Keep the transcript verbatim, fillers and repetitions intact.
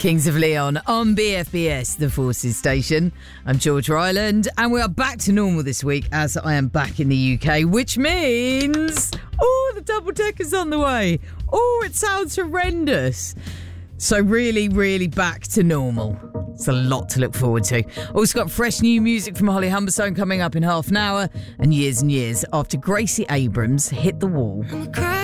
Kings of Leon on B F B S, the Forces station. I'm George Ryland, and we are back to normal this week as I am back in the U K, which means, oh, the double decker's on the way. Oh, it sounds horrendous. So really, really back to normal. It's a lot to look forward to. Also got fresh new music from Holly Humberstone coming up in half an hour, and years and years after Gracie Abrams hit the wall.